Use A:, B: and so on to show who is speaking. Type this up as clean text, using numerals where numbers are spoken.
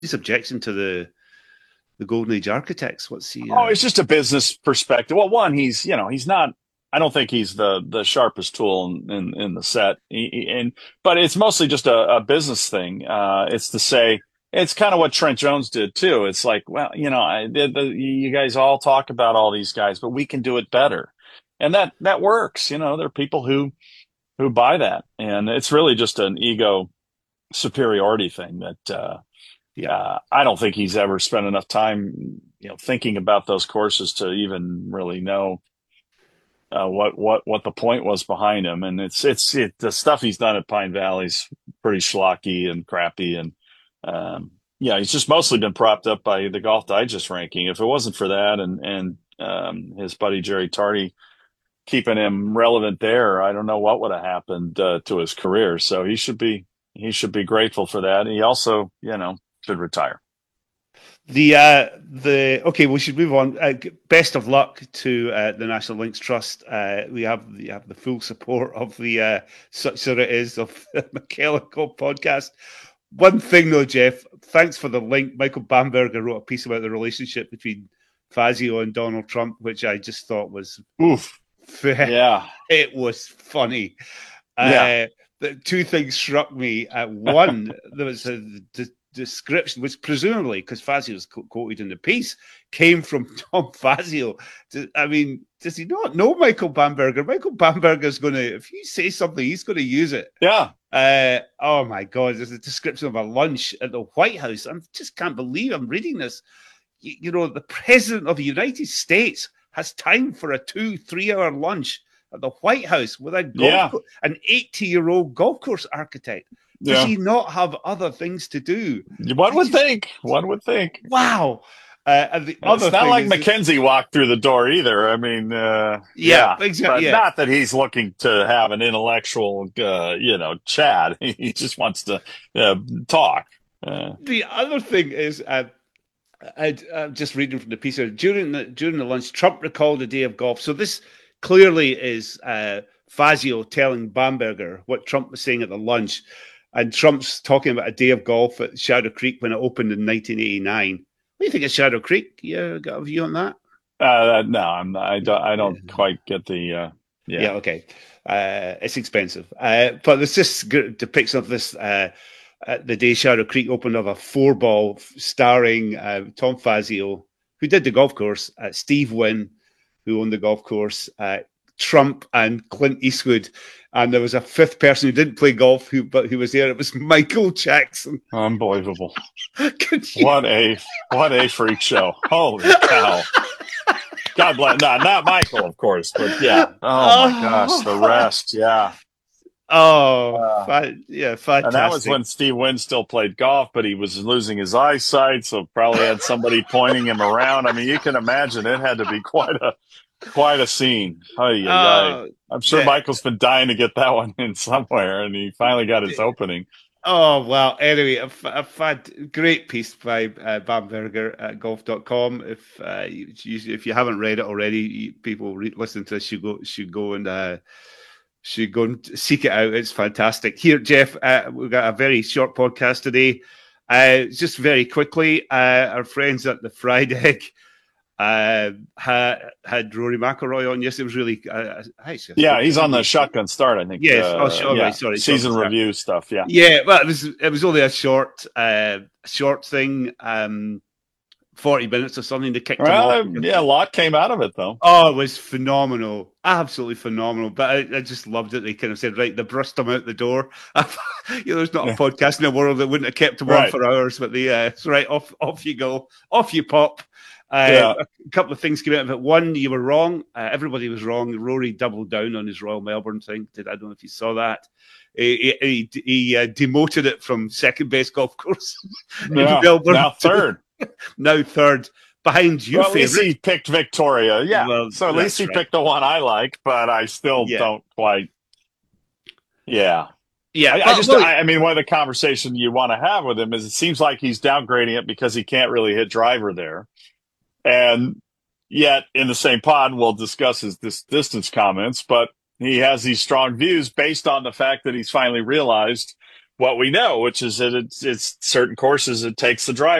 A: his objection to the Golden Age architects? What's he?
B: Oh, it's just a business perspective. Well, one, he's not. I don't think he's the sharpest tool in the set. But it's mostly just a business thing. It's to say it's kind of what Trent Jones did too. It's like, well, you guys all talk about all these guys, but we can do it better, and that works. There are people who buy that, and it's really just an ego superiority thing that.
A: Yeah.
B: I don't think he's ever spent enough time, thinking about those courses to even really know what the point was behind him. And the stuff he's done at Pine Valley's pretty schlocky and crappy. And yeah, he's just mostly been propped up by the Golf Digest ranking. If it wasn't for that and his buddy Jerry Tardy keeping him relevant there, I don't know what would have happened to his career. So he should be grateful for that. And he also, should retire.
A: Okay, we should move on. Best of luck to the National Links Trust. We have the full support of the Such So It Is of the McKellar podcast. One thing though, Jeff, thanks for the link. Michael Bamberger wrote a piece about the relationship between Fazio and Donald Trump, which I just thought was
B: Oof. Yeah.
A: It was funny.
B: Yeah.
A: The two things struck me. One, there was a description, which presumably, because Fazio was quoted in the piece, came from Tom Fazio. I mean, does he not know Michael Bamberger? Michael Bamberger's going to, if you say something, he's going to use it.
B: Yeah.
A: Oh my God, there's a description of a lunch at the White House. I just can't believe I'm reading this. The President of the United States has time for a 2-3 hour lunch at the White House with an 80-year-old golf course architect. Does he not have other things to do?
B: One would think.
A: Wow. And the other
B: it's not like Mackenzie walked through the door either. I mean,
A: exactly.
B: But not that he's looking to have an intellectual, chat. He just wants to talk.
A: The other thing is, I'm just reading from the piece here. During the lunch, Trump recalled a day of golf. So this clearly is Fazio telling Bamberger what Trump was saying at the lunch. And Trump's talking about a day of golf at Shadow Creek when it opened in 1989. What do you think of Shadow Creek? You got a view on that?
B: No, I don't quite get the.
A: Yeah, okay. It's expensive, but there's this depiction of this the day Shadow Creek opened of a 4-ball starring Tom Fazio, who did the golf course, Steve Wynn, who owned the golf course, Trump and Clint Eastwood. And there was a fifth person who didn't play golf who was there. It was Michael Jackson.
B: Unbelievable. What a freak show. Holy cow. God bless. No, not Michael, of course, but yeah. Oh my gosh, the rest. Yeah.
A: Fantastic.
B: And that was when Steve Wynn still played golf, but he was losing his eyesight, so probably had somebody pointing him around. I mean, you can imagine it had to be quite a scene. I'm sure Michael's been dying to get that one in somewhere, and he finally got his opening.
A: Oh, well, anyway, I've had great piece by Bamberger at golf.com. If you haven't read it already, people listening to this should go and seek it out. It's fantastic. Here, Jeff, we've got a very short podcast today. Just very quickly, our friends at the Fried Egg had Rory McIlroy on. Yes, it was really
B: he's on the shotgun start, I think.
A: Yes. Right, sorry.
B: Season review stuff. Yeah.
A: Yeah, well, it was only a short thing. 40 minutes or something to kick them off.
B: Yeah, a lot came out of it, though.
A: Oh, it was phenomenal. Absolutely phenomenal. But I just loved it. They kind of said, right, they brushed them out the door. There's not a podcast in the world that wouldn't have kept them on for hours, but it's right, off you go. Off you pop. A couple of things came out of it. One, you were wrong. Everybody was wrong. Rory doubled down on his Royal Melbourne thing. I don't know if you saw that. He demoted it from second best golf course in Melbourne.
B: Now third.
A: Now third. Behind you,
B: at least he picked Victoria. Yeah. Well, so at least he picked the one I like, but I still don't quite. Yeah.
A: Yeah.
B: I mean, one of the conversations you want to have with him is it seems like he's downgrading it because he can't really hit driver there. And yet in the same pod, we'll discuss his distance comments, but he has these strong views based on the fact that he's finally realized what we know, which is that it's certain courses it takes the driver